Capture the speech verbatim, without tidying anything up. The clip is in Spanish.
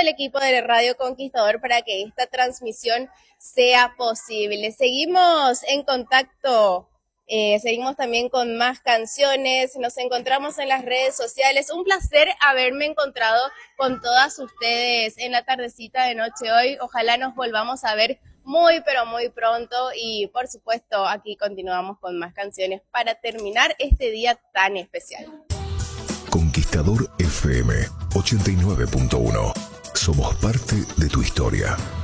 el equipo de Radio Conquistador para que esta transmisión sea posible. Seguimos en contacto, eh, seguimos también con más canciones, nos encontramos en las redes sociales. Un placer haberme encontrado con todas ustedes en la tardecita de noche hoy. Ojalá nos volvamos a ver muy, pero muy pronto y por supuesto aquí continuamos con más canciones para terminar este día tan especial. Conquistador F M ochenta y nueve punto uno. Somos parte de tu historia.